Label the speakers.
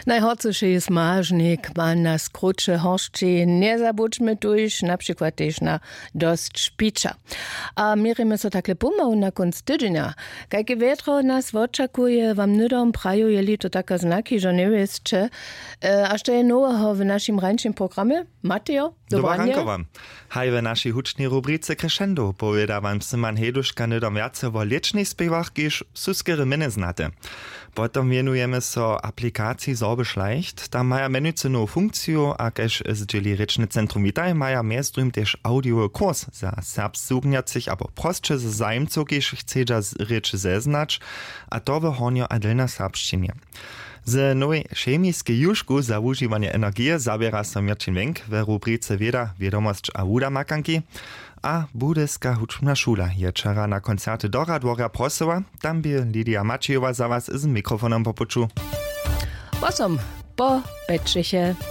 Speaker 1: Najhorcejszy jest mażnik, man na skrócie horszczy, nie zabudźmy tuż, na przykład też na dość szpicza. A mierimy so takle pomału na konc tydzienia. Jakie wietro nas oczekuje, wam nudom praju, jeli to taka znaki, że nie wiecie, a što je nowego w naszym rańczym programie? Mateo,
Speaker 2: Dobra ranko wam. Haj w naszej hucznej rubrice Crescendo powieda wam Simon Heduszka nudom jace o licznych spiewach, kiż suskery miny znate. Potom wienujemy so aplikacji Sorbe Schleicht. Tam maja menujce nową funkcję, a kež zdzieli Rečne Centrum Witaj, maja miestrujem też audio kurs za serbstsugniacich, abo prostsze z zajmców, kiż chcedza rzeczy zeznać, a to w honio adelna serbszczynie. Z nowej chemiskiej juszku za używanie energii zabiera so Mirčin Wenk w rubrice Wieda, Wiadomość a Wuda Makanki, a budyska huczna szula je wczoraj na koncerty Dora Dwora Prosowa, tam by Lidia Maciejowa za was z mikrofonem po puczu.
Speaker 1: Bosom, po Petrzysie.